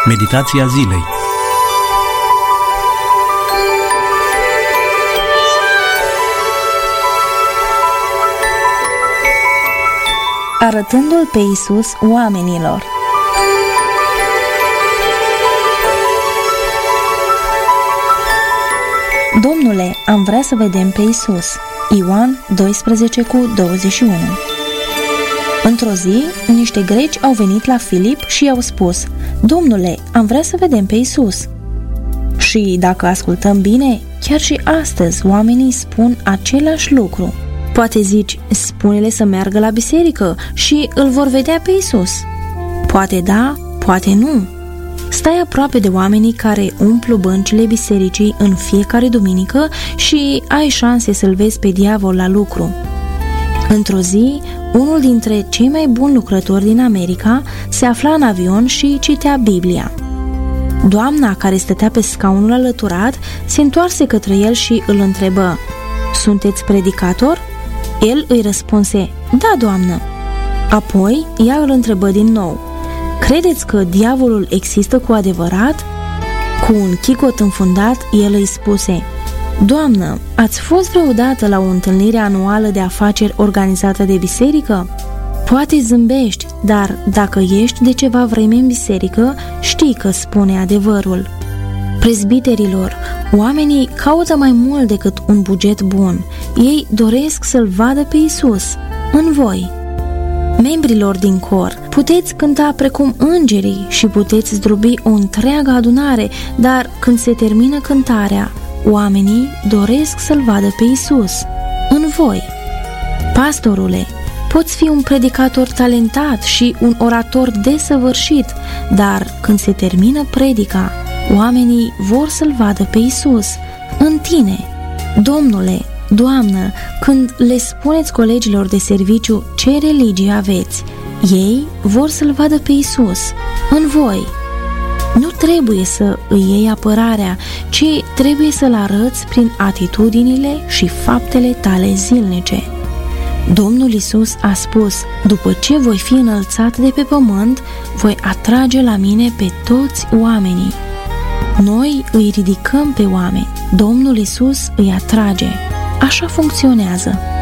Meditația zilei. Arătându-l pe Iisus oamenilor. Domnule, am vrea să vedem pe Iisus. Ioan 12:21. Într-o zi, niște greci au venit la Filip și i-au spus: Domnule, am vrea să vedem pe Iisus. Și dacă ascultăm bine, chiar și astăzi oamenii spun același lucru. Poate zici: spune-le să meargă la biserică și îl vor vedea pe Iisus. Poate da, poate nu. Stai aproape de oamenii care umplu băncile bisericii în fiecare duminică și ai șanse să-l vezi pe diavol la lucru. Într-o zi, unul dintre cei mai buni lucrători din America se afla în avion și citea Biblia. Doamna care stătea pe scaunul alăturat se întoarse către el și îl întrebă: sunteți predicator? El îi răspunse: da, doamnă. Apoi ea îl întrebă din nou: credeți că diavolul există cu adevărat? Cu un chicot înfundat, el îi spuse: Doamnă, ați fost vreodată la o întâlnire anuală de afaceri organizată de biserică? Poate zâmbești, dar dacă ești de ceva vreme în biserică, știi că spune adevărul. Prezbiterilor, oamenii caută mai mult decât un buget bun. Ei doresc să-L vadă pe Iisus în voi. Membrilor din cor, puteți cânta precum îngerii și puteți zdrobi o întreagă adunare, dar când se termină cântarea, oamenii doresc să-L vadă pe Iisus în voi. Pastorule, poți fi un predicator talentat și un orator desăvârșit, dar când se termină predica, oamenii vor să-L vadă pe Iisus în tine. Domnule, Doamnă, când le spuneți colegilor de serviciu ce religie aveți, ei vor să-L vadă pe Iisus în voi. Nu trebuie să îi iei apărarea, ci trebuie să-L arăți prin atitudinile și faptele tale zilnice. Domnul Iisus a spus: după ce voi fi înălțat de pe pământ, voi atrage la mine pe toți oamenii. Noi îi ridicăm pe oameni, Domnul Iisus îi atrage. Așa funcționează.